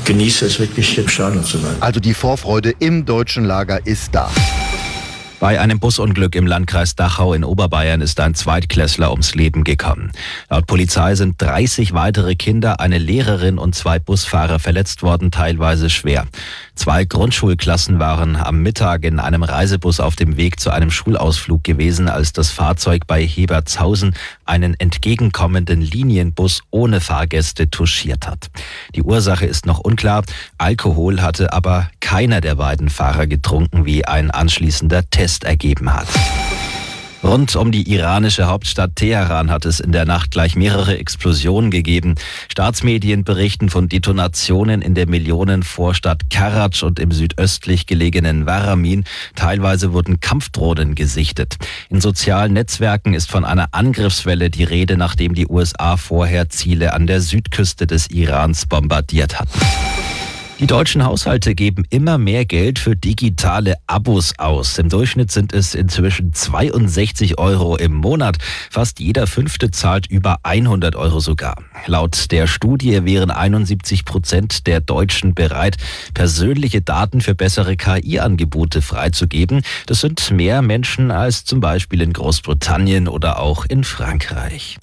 genieße es wirklich, im Stadion zu sein. Also die Vorfreude im deutschen Lager ist da. Bei einem Busunglück im Landkreis Dachau in Oberbayern ist ein Zweitklässler ums Leben gekommen. Laut Polizei sind 30 weitere Kinder, eine Lehrerin und 2 Busfahrer verletzt worden, teilweise schwer. 2 Grundschulklassen waren am Mittag in einem Reisebus auf dem Weg zu einem Schulausflug gewesen, als das Fahrzeug bei Hebertshausen einen entgegenkommenden Linienbus ohne Fahrgäste touchiert hat. Die Ursache ist noch unklar. Alkohol hatte aber keiner der beiden Fahrer getrunken, wie ein anschließender Test ergeben hat. Rund um die iranische Hauptstadt Teheran hat es in der Nacht gleich mehrere Explosionen gegeben. Staatsmedien berichten von Detonationen in der Millionenvorstadt Karaj und im südöstlich gelegenen Waramin. Teilweise wurden Kampfdrohnen gesichtet. In sozialen Netzwerken ist von einer Angriffswelle die Rede, nachdem die USA vorher Ziele an der Südküste des Irans bombardiert hatten. Die deutschen Haushalte geben immer mehr Geld für digitale Abos aus. Im Durchschnitt sind es inzwischen 62 € im Monat. Fast jeder Fünfte zahlt über 100 € sogar. Laut der Studie wären 71% der Deutschen bereit, persönliche Daten für bessere KI-Angebote freizugeben. Das sind mehr Menschen als zum Beispiel in Großbritannien oder auch in Frankreich.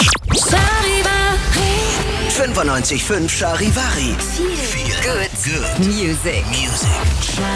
95.5 Charivari. Feel good. Music.